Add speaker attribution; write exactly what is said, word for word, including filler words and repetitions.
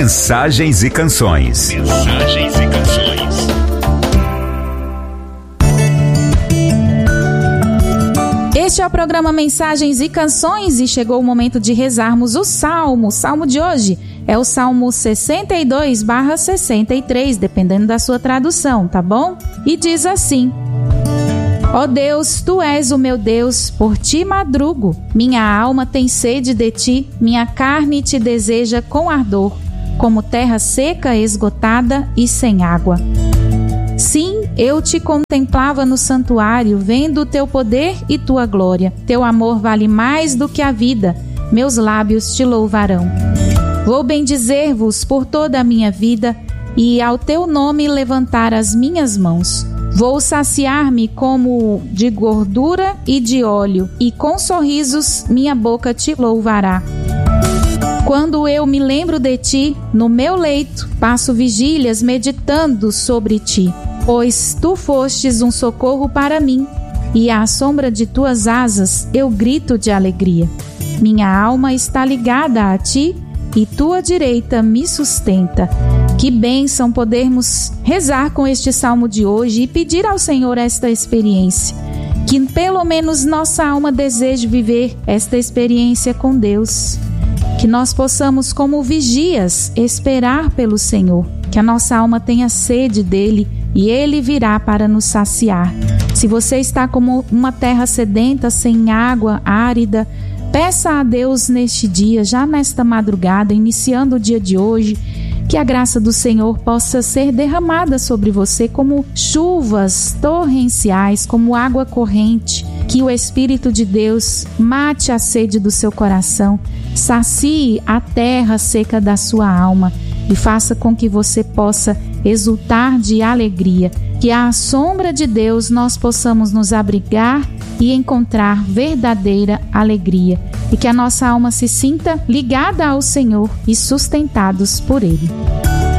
Speaker 1: Mensagens e canções. Mensagens e canções.
Speaker 2: Este é o programa Mensagens e Canções e chegou o momento de rezarmos o Salmo. O Salmo de hoje é o Salmo sessenta e dois barra sessenta e três, dependendo da sua tradução, tá bom? E diz assim: Ó Deus, Tu és o meu Deus, por Ti madrugo. Minha alma tem sede de Ti, minha carne Te deseja com ardor, como terra seca, esgotada e sem água. Sim, eu Te contemplava no santuário, vendo o Teu poder e Tua glória. Teu amor vale mais do que a vida, meus lábios Te louvarão. Vou bendizer-vos por toda a minha vida e ao Teu nome levantar as minhas mãos. Vou saciar-me como de gordura e de óleo, e com sorrisos minha boca Te louvará. Quando eu me lembro de Ti, no meu leito, passo vigílias meditando sobre Ti, pois Tu fostes um socorro para mim, e à sombra de Tuas asas eu grito de alegria. Minha alma está ligada a Ti, e Tua direita me sustenta. Que bênção podermos rezar com este salmo de hoje e pedir ao Senhor esta experiência. Que pelo menos nossa alma deseje viver esta experiência com Deus. Que nós possamos, como vigias, esperar pelo Senhor. Que a nossa alma tenha sede dEle e Ele virá para nos saciar. Se você está como uma terra sedenta, sem água, árida, peça a Deus neste dia, já nesta madrugada, iniciando o dia de hoje, que a graça do Senhor possa ser derramada sobre você como chuvas torrenciais, como água corrente, que o Espírito de Deus mate a sede do seu coração, sacie a terra seca da sua alma e faça com que você possa exultar de alegria, que à sombra de Deus nós possamos nos abrigar e encontrar verdadeira alegria, e que a nossa alma se sinta ligada ao Senhor e sustentados por Ele.